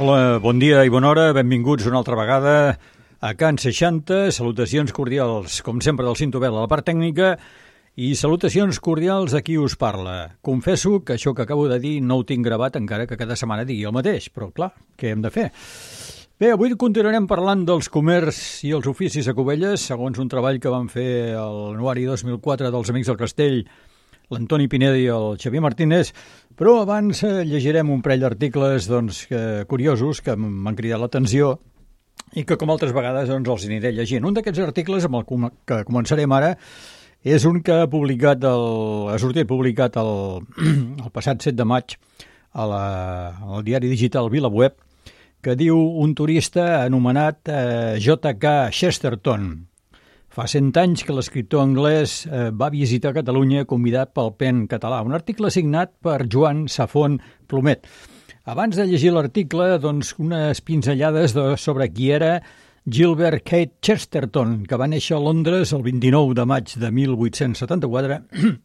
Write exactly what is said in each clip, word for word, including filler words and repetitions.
Hola, bon dia i bona hora, benvinguts una altra vegada a Can seixanta, salutacions cordials, com sempre, del Cinto Bel a la part tècnica i salutacions cordials a qui us parla. Confesso que això que acabo de dir no ho tinc gravat encara que cada setmana digui el mateix, però clar, què hem de fer? Bé, avui continuarem parlant dels comerç i els oficis a Cubelles, segons un treball que van fer l'anuari dos mil quatre dels Amics del Castell, l'Antoni Pineda i el Xavier Martínez, però abans eh, llegirem un parell d'articles doncs, que, curiosos que m'han cridat l'atenció i que, com altres vegades, doncs, els aniré llegint. Un d'aquests articles, amb el com que començarem ara, és un que ha publicat el, ha sortit publicat el, el passat set de maig a la, al diari digital VilaWeb, que diu un turista anomenat eh, J K Chesterton. Fa cent anys que l'escriptor anglès eh, va visitar Catalunya convidat pel Pen Català. Un article signat per Joan Safont Plomet. Abans de llegir l'article, doncs, unes pinzellades de, sobre qui era Gilbert Keith Chesterton, que va néixer a Londres el vint-i-nou de maig de mil vuit-cents setanta-quatre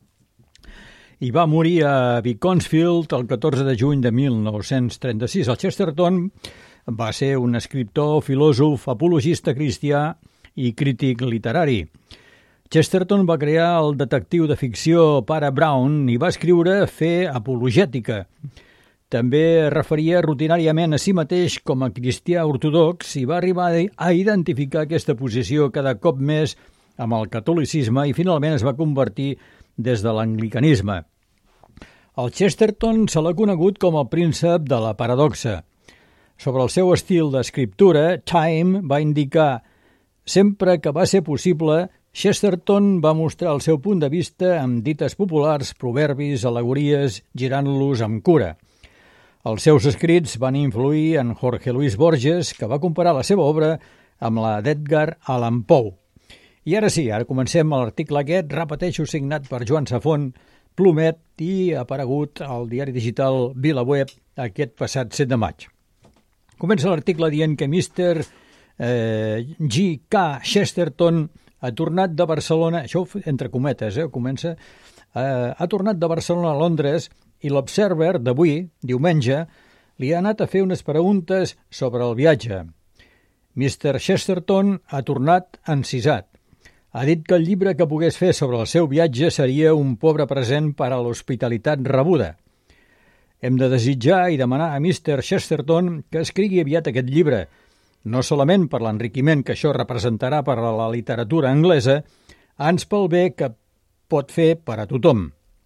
i va morir a Beaconsfield el catorze de juny de mil nou-cents trenta-sis. El Chesterton va ser un escriptor, filòsof, apologista cristià i crític literari. Chesterton va crear el detectiu de ficció Pare Brown i va escriure Fe apologètica. També es referia rutinàriament a si mateix com a cristià ortodox i va arribar a identificar aquesta posició cada cop més amb el catolicisme i finalment es va convertir des de l'anglicanisme. El Chesterton se l'ha conegut com el príncep de la paradoxa. Sobre el seu estil d'escriptura, Time va indicar: sempre que va ser possible, Chesterton va mostrar el seu punt de vista amb dites populars, proverbis, al·legories, girant-los amb cura. Els seus escrits van influir en Jorge Luis Borges, que va comparar la seva obra amb la d'Edgar Allan Poe. I ara sí, ara comencem l'article aquest, repeteixo, signat per Joan Safont Plomet i aparegut al diari digital VilaWeb aquest passat set de maig. Comença l'article dient que mister Eh, G K Chesterton ha tornat de Barcelona, això entre cometes, eh, comença, eh, ha tornat de Barcelona a Londres i l'Observer d'avui, diumenge, li ha anat a fer unes preguntes sobre el viatge. mister Chesterton ha tornat encisat. Ha dit que el llibre que pogués fer sobre el seu viatge seria un pobre present per a l'hospitalitat rebuda. Hem de desitjar i demanar a mister Chesterton que escrigui aviat aquest llibre, no solament per l'enriquiment que això representarà per a la literatura anglesa, ans pel bé que pot fer per a tothom.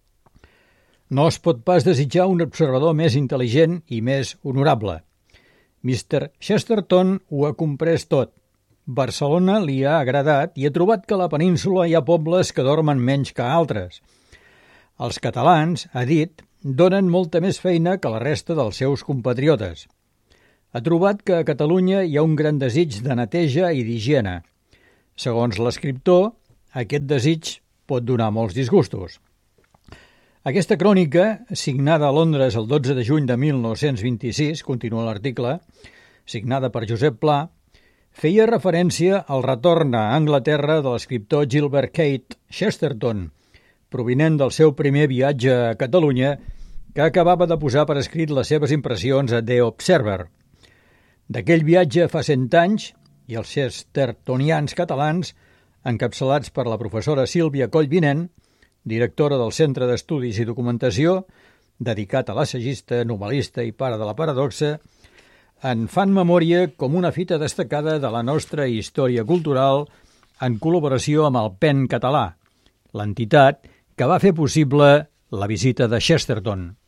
No es pot pas desitjar un observador més intel·ligent i més honorable. mister Chesterton ho ha comprès tot. Barcelona li ha agradat i ha trobat que a la península hi ha pobles que dormen menys que altres. Els catalans, ha dit, donen molta més feina que la resta dels seus compatriotes. Ha trobat que a Catalunya hi ha un gran desig de neteja i d'higiene. Segons l'escriptor, aquest desig pot donar molts disgustos. Aquesta crònica, signada a Londres el dotze de juny de mil nou-cents vint-i-sis, continua l'article, signada per Josep Pla, feia referència al retorn a Anglaterra de l'escriptor Gilbert Keith Chesterton, provinent del seu primer viatge a Catalunya, que acabava de posar per escrit les seves impressions a The Observer. D'aquell viatge fa cent anys, i els chestertonians catalans, encapçalats per la professora Sílvia Collvinent, directora del Centre d'Estudis i Documentació, dedicat a l'assagista, novel·lista i pare de la paradoxa, en fan memòria com una fita destacada de la nostra història cultural en col·laboració amb el Pen Català, l'entitat que va fer possible la visita de Chesterton.